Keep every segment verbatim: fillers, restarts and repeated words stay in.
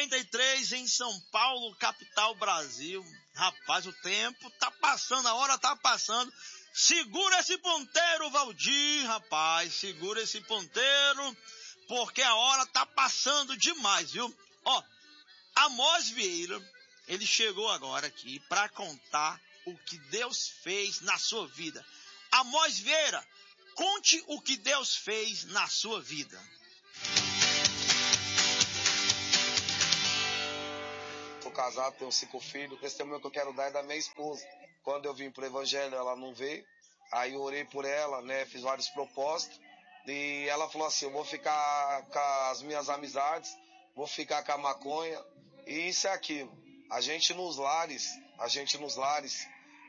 quarenta e três em São Paulo, capital Brasil. Rapaz, o tempo tá passando, a hora tá passando. Segura esse ponteiro, Valdir, rapaz. Segura esse ponteiro, porque a hora tá passando demais, viu? Ó, Amós Vieira, ele chegou agora aqui para contar o que Deus fez na sua vida. Amós Vieira, conte o que Deus fez na sua vida. Sou casado, tenho cinco filhos. O testemunho que eu quero dar é da minha esposa. Quando eu vim pro evangelho, ela não veio. Aí eu orei por ela, né? Fiz vários propósitos. E ela falou assim, eu vou ficar com as minhas amizades, vou ficar com a maconha. E isso é aquilo. A gente nos lares, a gente nos lares.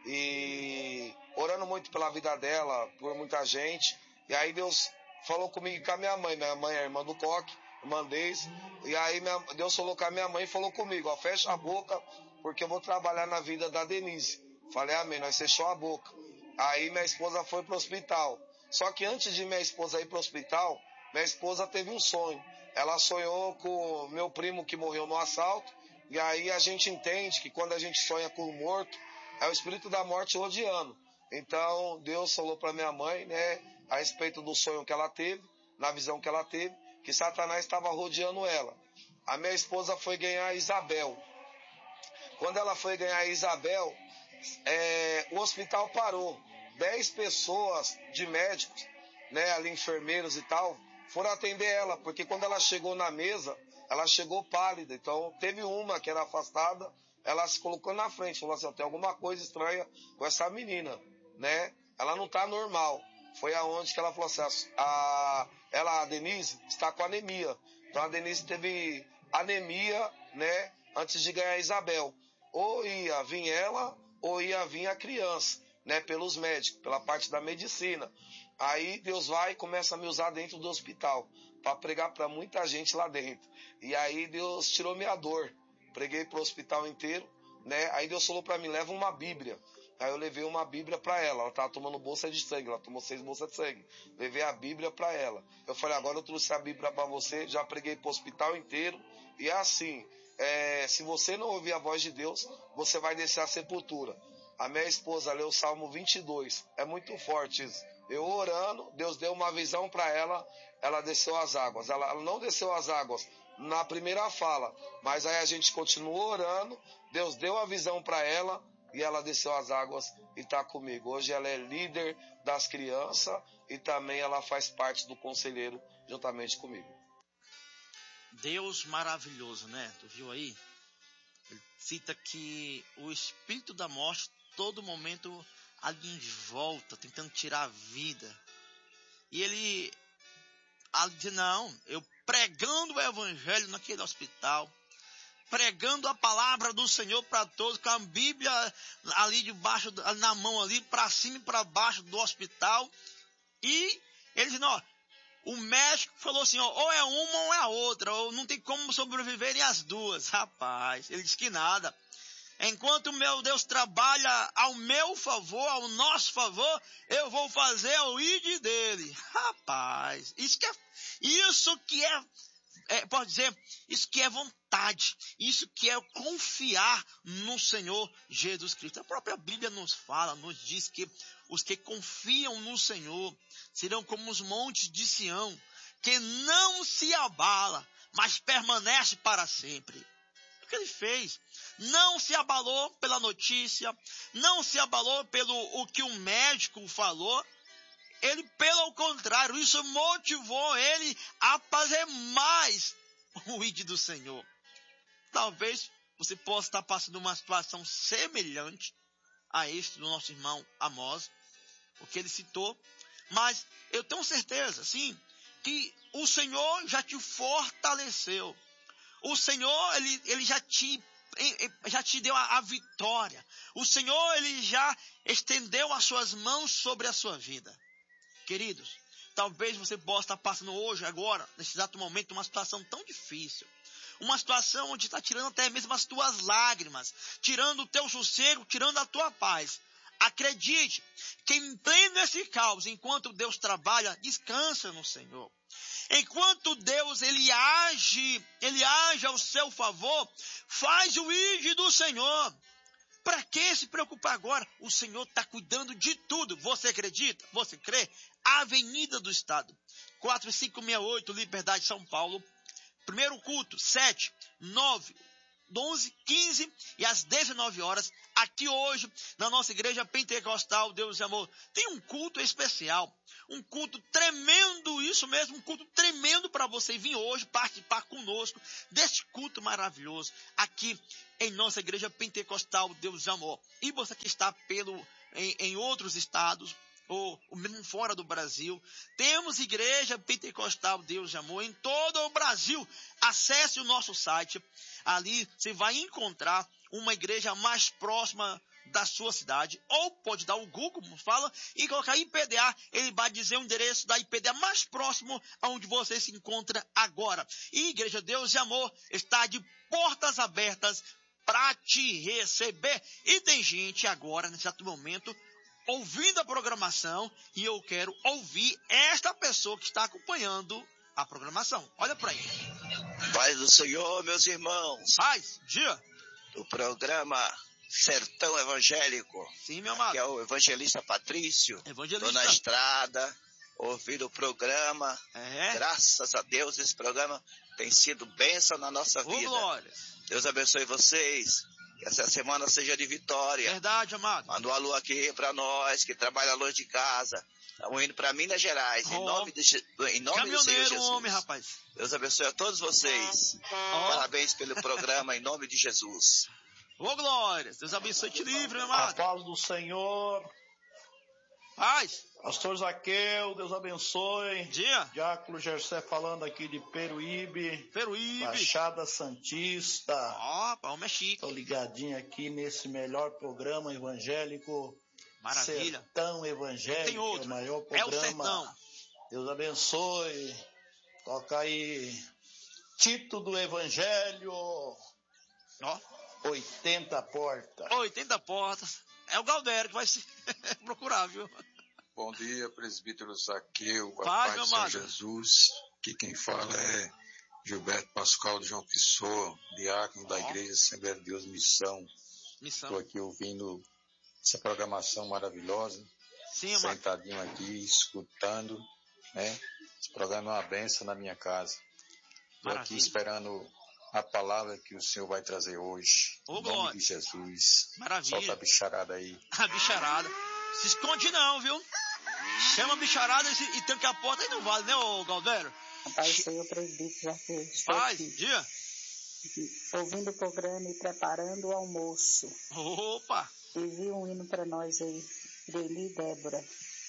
E orando muito pela vida dela, por muita gente. E aí Deus falou comigo e com a minha mãe. Minha mãe é irmã do Coque, irmã Deise. E aí minha, Deus falou com a minha mãe e falou comigo, ó, fecha a boca, porque eu vou trabalhar na vida da Denise. Falei, amém, nós fechou a boca. Aí minha esposa foi pro hospital. Só que antes de minha esposa ir pro hospital, minha esposa teve um sonho. Ela sonhou com meu primo que morreu no assalto. E aí a gente entende que quando a gente sonha com o morto, é o espírito da morte rodeando. Então Deus falou para minha mãe, né, a respeito do sonho que ela teve, na visão que ela teve, que Satanás estava rodeando ela. A minha esposa foi ganhar a Isabel. Quando ela foi ganhar a Isabel, é, o hospital parou. Dez pessoas de médicos, né, ali enfermeiros e tal, foram atender ela, porque quando ela chegou na mesa, ela chegou pálida. Então teve uma que era afastada, ela se colocou na frente, falou assim, tem alguma coisa estranha com essa menina, né? Ela não tá normal. Foi aonde que ela falou assim, a, ela, a Denise, está com anemia. Então a Denise teve anemia, né, antes de ganhar a Isabel. Ou ia vir ela, ou ia vir a criança, né, pelos médicos, pela parte da medicina. Aí Deus vai e começa a me usar dentro do hospital, para pregar para muita gente lá dentro. E aí Deus tirou minha dor. Preguei pro hospital inteiro, né? Aí Deus falou para mim, leva uma Bíblia. Aí eu levei uma Bíblia para ela. Ela estava tomando bolsa de sangue, ela tomou seis bolsas de sangue. Levei a Bíblia para ela. Eu falei, agora eu trouxe a Bíblia para você, já preguei pro hospital inteiro. E é assim, é, se você não ouvir a voz de Deus, você vai descer a sepultura. A minha esposa leu o Salmo vinte e dois. É muito forte isso. Eu orando, Deus deu uma visão para ela, ela desceu as águas. Ela, ela não desceu as águas na primeira fala, mas aí a gente continuou orando, Deus deu a visão para ela e ela desceu as águas e está comigo. Hoje ela é líder das crianças e também ela faz parte do conselheiro juntamente comigo. Deus maravilhoso, né? Tu viu aí? Ele cita que o espírito da morte, todo momento ali em volta, tentando tirar a vida. E ele, ele diz, não, eu pregando o evangelho naquele hospital, pregando a palavra do Senhor para todos, com a Bíblia ali debaixo, na mão ali, para cima e para baixo do hospital. E ele diz, não, o médico falou assim, ó, ou é uma ou é a outra, ou não tem como sobreviverem as duas. Rapaz, ele disse que nada. Enquanto o meu Deus trabalha ao meu favor, ao nosso favor, eu vou fazer o ide dele. Rapaz, isso que é, isso que é, é, pode dizer, isso que é vontade, isso que é confiar no Senhor Jesus Cristo. A própria Bíblia nos fala, nos diz que os que confiam no Senhor serão como os montes de Sião, que não se abala, mas permanece para sempre. O que ele fez? Não se abalou pela notícia, não se abalou pelo o que o médico falou. Ele, pelo contrário, isso motivou ele a fazer mais o ide do Senhor. Talvez você possa estar passando uma situação semelhante a este do nosso irmão Amós, o que ele citou. Mas eu tenho certeza, sim, que o Senhor já te fortaleceu. O Senhor, ele, ele já te já te deu a, a vitória. O Senhor, ele já estendeu as suas mãos sobre a sua vida. Queridos, talvez você possa estar passando hoje, agora, nesse exato momento, uma situação tão difícil. Uma situação onde está tirando até mesmo as tuas lágrimas, tirando o teu sossego, tirando a tua paz. Acredite que em pleno esse caos, enquanto Deus trabalha, descansa no Senhor. Enquanto Deus, ele age, ele age ao seu favor, faz o ide do Senhor. Para que se preocupar agora? O Senhor está cuidando de tudo. Você acredita? Você crê? Avenida do Estado, quatro cinco seis oito, Liberdade, São Paulo. Primeiro culto, sete, nove, onze, quinze e às dezenove horas, aqui hoje, na nossa igreja pentecostal, Deus e Amor. Tem um culto especial, um culto tremendo, isso mesmo, um culto tremendo para você vir hoje participar conosco deste culto maravilhoso, aqui em nossa igreja pentecostal, Deus e Amor. E você que está pelo, em, em outros estados, ou, ou mesmo fora do Brasil, temos igreja pentecostal, Deus e Amor, em todo o Brasil. Acesse o nosso site, ali você vai encontrar uma igreja mais próxima da sua cidade, ou pode dar o Google, como fala, e colocar I P D A, ele vai dizer o endereço da I P D A mais próximo aonde você se encontra agora. E Igreja Deus e Amor está de portas abertas para te receber. E tem gente agora, nesse exato momento, ouvindo a programação, e eu quero ouvir esta pessoa que está acompanhando a programação. Olha para aí. Paz do Senhor, meus irmãos. Paz, dia. Do programa Sertão Evangélico. Sim, meu amado. Que é o evangelista Patrício. Evangelista. Tô na estrada, ouvindo o programa. É. Graças a Deus, esse programa tem sido bênção na nossa Ô, vida. glória. Deus abençoe vocês. Que essa semana seja de vitória. Verdade, amado. Manda um alô aqui para nós, que trabalha longe de casa. Estamos indo para Minas Gerais, oh. em nome, de, em nome do Senhor Jesus. Homem, rapaz. Deus abençoe a todos vocês. Oh. Parabéns pelo programa, em nome de Jesus. Ô, oh, glória. Deus abençoe e te livre, meu amado. A paz do Senhor. Paz. Pastor Zaqueu, Deus abençoe. Dia. Diácono Gercé falando aqui de Peruíbe. Peruíbe. Baixada Santista. Ó, oh, palma é chique. Tô ligadinho aqui nesse melhor programa evangélico. Maravilha. Sertão Evangélico. Tem outro. É o maior programa. É o Sertão. Deus abençoe. Toca aí. Tito do Evangelho. Ó. Oh. oitenta portas. oitenta portas. É o Galdério que vai se procurar, viu? Bom dia, presbítero Zaqueu, a paz, paz de São Jesus. Aqui quem fala é Gilberto Pascoal de João Pessoa, diácono da Igreja Assembleia de Deus Missão. Missão. Estou aqui ouvindo essa programação maravilhosa. Sim, sentadinho amado. aqui, escutando, né? Esse programa é uma bênção na minha casa. Estou aqui esperando a palavra que o Senhor vai trazer hoje. Ô, em nome glória. de Jesus. Maravilha. Solta a bicharada aí. A bicharada. Se esconde não, viu? Chama a bicharada e, e tranca a porta aí não vale, né, ô Galdério? Rapaz, Senhor presbítero já fez. Paz, dia. Ouvindo o programa e preparando o almoço. Opa. E vi um hino pra nós aí. Deli e Débora.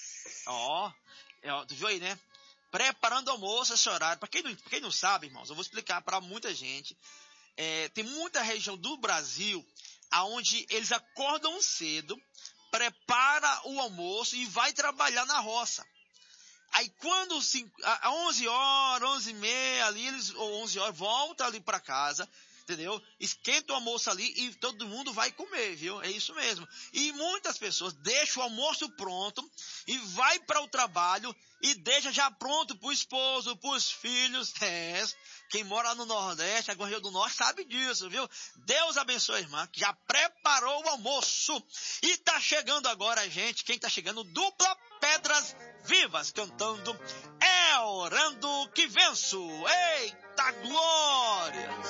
Ó, oh, tu viu aí, né? Preparando o almoço esse horário. Para quem, quem não sabe, irmãos, eu vou explicar para muita gente. É, tem muita região do Brasil onde eles acordam cedo, prepara o almoço e vai trabalhar na roça. Aí quando às onze horas, onze e meia ali, eles, ou onze horas, volta ali para casa, entendeu? Esquenta o almoço ali e todo mundo vai comer, viu? É isso mesmo. E muitas pessoas deixam o almoço pronto e vai para o trabalho e deixa já pronto para o esposo, para os filhos. É, quem mora no Nordeste, a região do Norte, sabe disso, viu? Deus abençoe a irmã, que já preparou o almoço. E tá chegando agora, gente, quem tá chegando? Dupla Pedras Vivas, cantando É Orando que Venço. Eita glória!